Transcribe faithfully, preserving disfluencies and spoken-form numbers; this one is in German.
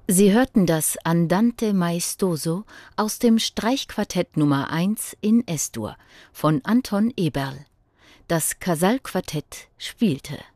Sie hörten das Andante maestoso aus dem Streichquartett Nummer eins in Es-Dur von Anton Eberl. Das Casal Quartett spielte